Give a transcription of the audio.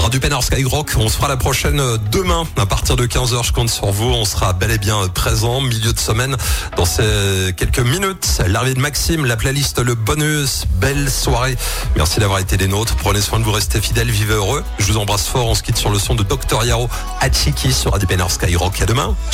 Radio Pénard Skyrock, on se fera la prochaine demain à partir de 15h. Je compte sur vous, on sera bel et bien présent, milieu de semaine, dans ces quelques minutes. L'arrivée de Maxime, la playlist Le Bonus, belle soirée. Merci d'avoir été des nôtres. Prenez soin de vous, restez fidèles, vivez heureux. Je vous embrasse fort, on se quitte sur le son de Dr Yaro, Hachiki sur Radio Pénard Skyrock. À demain.